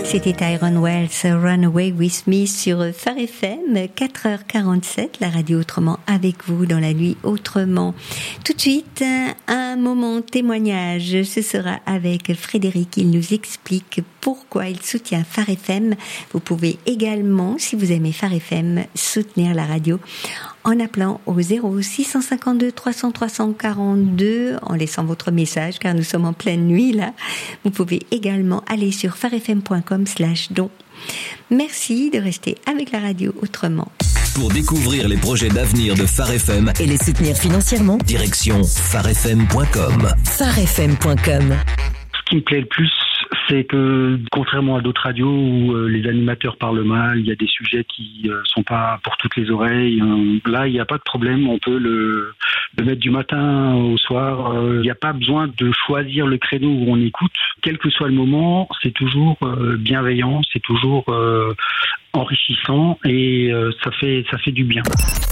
C'était Tyrone Wells, Run Away With Me sur Phare FM, 4h47, la radio autrement avec vous dans la nuit autrement. Tout de suite, un moment témoignage, ce sera avec Frédéric, il nous explique pourquoi il soutient Phare FM. Vous pouvez également, si vous aimez Phare FM, soutenir la radio en appelant au 0652 300 342, en laissant votre message, car nous sommes en pleine nuit là. Vous pouvez également aller sur pharefm.com/don. Merci de rester avec la radio autrement. Pour découvrir les projets d'avenir de Phare FM et les soutenir financièrement, direction pharefm.com. pharefm.com. Ce qui me plaît le plus, c'est que contrairement à d'autres radios où les animateurs parlent mal, il y a des sujets qui sont pas pour toutes les oreilles. Là, il n'y a pas de problème, on peut le mettre du matin au soir. Il n'y a pas besoin de choisir le créneau où on écoute. Quel que soit le moment, c'est toujours bienveillant, c'est toujours enrichissant et ça fait du bien.